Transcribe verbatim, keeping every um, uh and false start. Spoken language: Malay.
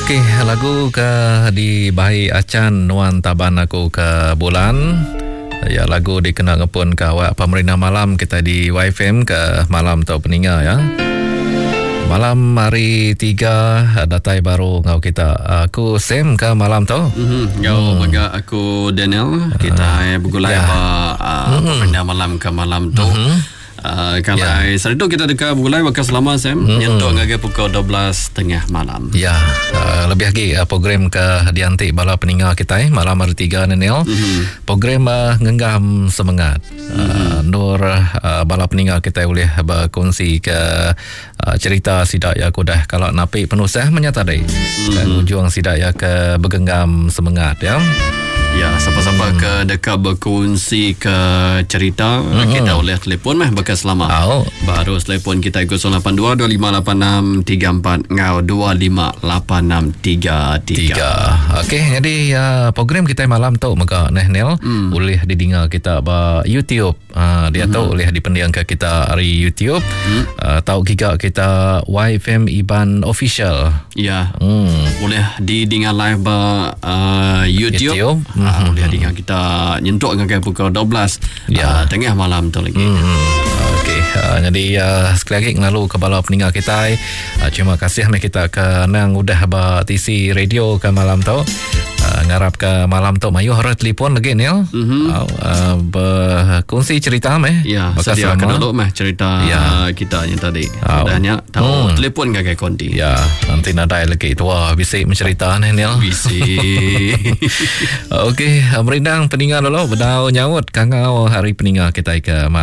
Okey, lagu ke di Bahai Acan Nuan Taban Aku ke Bulan. Ya, lagu dikenal ngepun ke awak pemerintah malam kita di Y F M ke malam tau peninga ya. Malam hari tiga datai baru ngau kita. Aku Sam ke malam tau. Mhm. Ngau hmm. aku Daniel. Kita uh, bergulai ya. Apa uh, hmm. pemerintah malam ke malam tu. Hmm. Uh, kalau yeah. saat itu kita dekat mulai waktu selama Sam mm-hmm. nyentuh ngagak pukul dua belas tengah malam. Ya, uh, lebih lagi uh, program ke diantik bala peninggal kita eh malam hari tiga Nenel. Mm-hmm. Program uh, ngenggam semangat. Mm-hmm. Uh, Nur uh, bala peninggal kita boleh berkongsi ke uh, cerita sidak ya aku dah kalau napi penuh sah menyata dai. Mm-hmm. Dan ujung sidak ya ke bergenggam semangat ya. Ya, siapa-siapa hmm. ke dekat berkongsi ke cerita hmm. kita boleh telefon meh bekas lama. Oh. Baru telefon kita kosong lapan dua dua lima lapan enam tiga empat ngau dua lima lapan enam tiga tiga. Okey, jadi uh, program kita malam tu maka neh Nel hmm. boleh didengar kita ba YouTube. Uh, dia hmm. tahu boleh dipendiang ke kita hari YouTube. Hmm. Uh, tahu juga kita Y F M Iban Official. Ya. Hmm. Boleh didengar live ba uh, YouTube. YouTube. Uh, mm-hmm. Boleh dengar kita nyentuk dengan pukul dua belas ya. uh, tengah malam tu lagi. Mm-hmm. Okey, uh, jadi uh, sekali lagi ngelalu ke bala peninggal kita. Uh, terima kasih me kita ke nang udah ba T C radio ke malam tu. Uh, ngarap ke malam tu mayu harus telefon lagi ni. Mm-hmm. Uh, uh, berkongsi cerita meh. Ya, sedia kena dulu meh cerita ya. Kita yang tadi. Sudahnya uh, tahu hmm. telefon gagai konti. Ya, nanti nadai lagi tua bisik mencerita ni ni. Bisik. Okey, merindang peninggal dulu berdau nyawut kangau hari peninggal kita ke